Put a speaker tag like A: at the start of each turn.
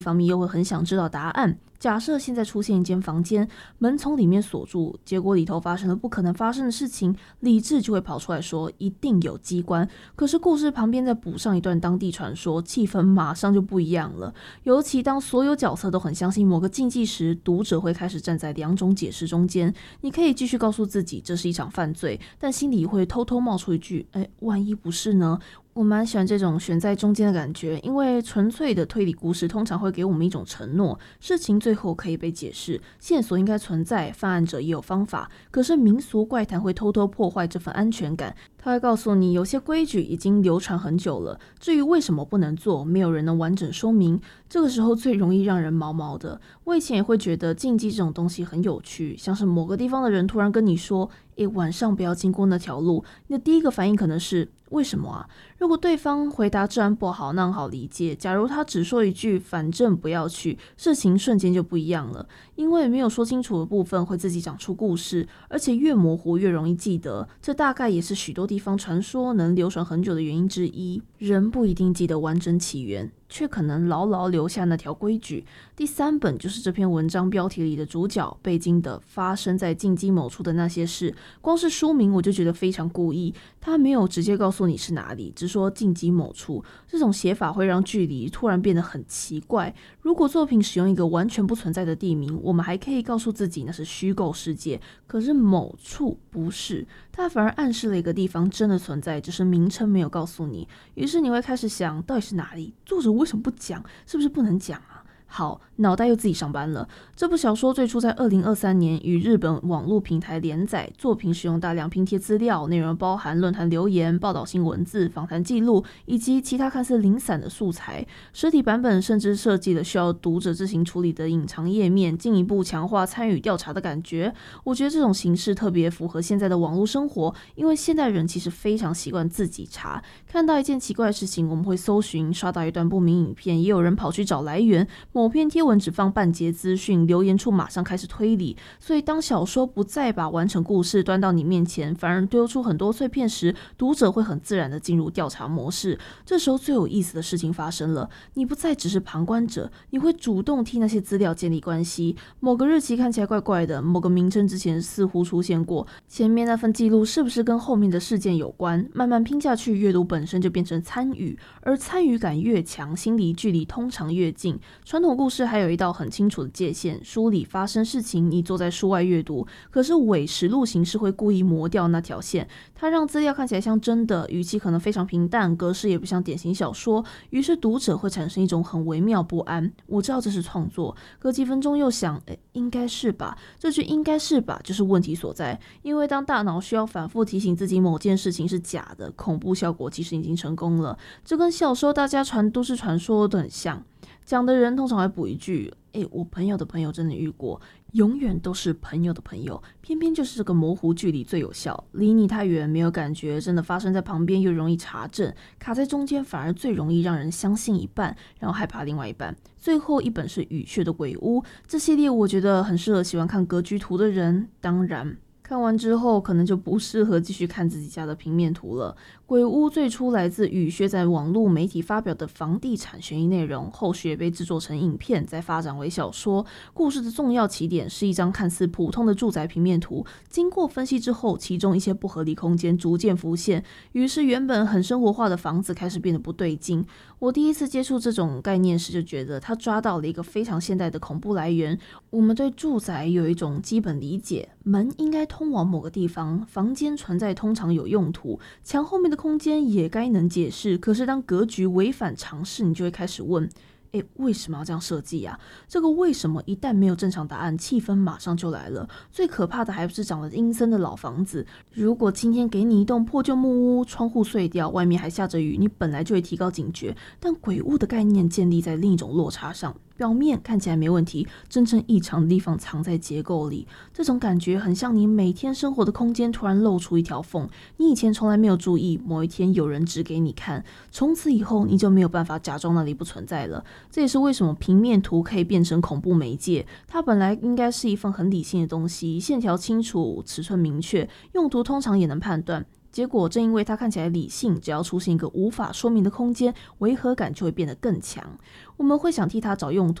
A: 方面又会很想知道答案。假设现在出现一间房间，门从里面锁住，结果里头发生了不可能发生的事情，理智就会跑出来说一定有机关。可是故事旁边再补上一段当地传说，气氛马上就不一样了。尤其当所有角色都很相信某个禁忌时，读者会开始站在两种解释中间。你可以继续告诉自己这是一场犯罪，但心里会偷偷冒出一句万一不是呢？我蛮喜欢这种悬在中间的感觉，因为纯粹的推理故事通常会给我们一种承诺，事情最后可以被解释，线索应该存在，犯案者也有方法。可是民俗怪谈会偷偷破坏这份安全感，他会告诉你有些规矩已经流传很久了，至于为什么不能做，没有人能完整说明。这个时候最容易让人毛毛的。我以前也会觉得禁忌这种东西很有趣，像是某个地方的人突然跟你说晚上不要经过那条路，你的第一个反应可能是为什么啊？如果对方回答治安不好，那很好理解。假如他只说一句反正不要去，事情瞬间就不一样了。因为没有说清楚的部分会自己长出故事，而且越模糊越容易记得。这大概也是许多地方传说能流传很久的原因之一。人不一定记得完整起源，却可能牢牢留下那条规矩。第3本就是这篇文章标题里的主角贝金的发生在禁忌某处的那些事。光是书名我就觉得非常故意，他没有直接告诉你是哪里，只说禁忌某处。这种写法会让距离突然变得很奇怪。如果作品使用一个完全不存在的地名，我们还可以告诉自己那是虚构世界，可是某处不是，它反而暗示了一个地方真的存在，只是名称没有告诉你。于是你会开始想，到底是哪里？作者为什么不讲？是不是不能讲啊？好，脑袋又自己上班了。这部小说最初在2023年于日本网络平台连载，作品使用大量拼贴资料，内容包含论坛留言、报道性文字、访谈记录以及其他看似零散的素材。实体版本甚至设计了需要读者自行处理的隐藏页面，进一步强化参与调查的感觉。我觉得这种形式特别符合现在的网络生活，因为现代人其实非常习惯自己查，看到一件奇怪的事情，我们会搜寻，刷到一段不明影片，也有人跑去找来源。某篇贴文只放半截资讯，留言处马上开始推理。所以当小说不再把完整故事端到你面前，反而丢出很多碎片时，读者会很自然的进入调查模式。这时候最有意思的事情发生了，你不再只是旁观者，你会主动替那些资料建立关系。某个日期看起来怪怪的，某个名称之前似乎出现过，前面那份记录是不是跟后面的事件有关？慢慢拼下去，阅读本身就变成参与，而参与感越强，心理距离通常越近。传统故事还有一道很清楚的界限，书里发生事情，你坐在书外阅读，可是伪实录形式会故意磨掉那条线，它让资料看起来像真的，语气可能非常平淡，格式也不像典型小说，于是读者会产生一种很微妙不安。我知道这是创作，隔几分钟又想应该是吧，这句应该是吧就是问题所在。因为当大脑需要反复提醒自己某件事情是假的，恐怖效果其实已经成功了。这跟小时候大家传都市传说都很像，讲的人通常会补一句我朋友的朋友真的遇过，永远都是朋友的朋友，偏偏就是这个模糊距离最有效，离你太远没有感觉，真的发生在旁边又容易查证，卡在中间反而最容易让人相信一半，然后害怕另外一半。最后一本是雨穴的鬼屋，这系列我觉得很适合喜欢看格局图的人，当然看完之后可能就不适合继续看自己家的平面图了。鬼屋最初来自雨穴在网络媒体发表的房地产悬疑内容，后续也被制作成影片，再发展为小说。故事的重要起点是一张看似普通的住宅平面图，经过分析之后，其中一些不合理空间逐渐浮现，于是原本很生活化的房子开始变得不对劲。我第一次接触这种概念时就觉得他抓到了一个非常现代的恐怖来源。我们对住宅有一种基本理解，门应该通往某个地方，房间存在通常有用途，墙后面的空间也该能解释。可是当格局违反常识，你就会开始问为什么要这样设计啊？这个为什么一旦没有正常答案，气氛马上就来了。最可怕的还不是长得阴森的老房子，如果今天给你一栋破旧木屋，窗户碎掉，外面还下着雨，你本来就会提高警觉，但鬼屋的概念建立在另一种落差上，表面看起来没问题，真正异常的地方藏在结构里。这种感觉很像你每天生活的空间突然露出一条缝，你以前从来没有注意，某一天有人指给你看，从此以后你就没有办法假装那里不存在了。这也是为什么平面图可以变成恐怖媒介，它本来应该是一份很理性的东西，线条清楚，尺寸明确，用途通常也能判断。 结果正因为他看起来理性，只要出现一个无法说明的空间，违和感就会变得更强。我们会想替他找用途，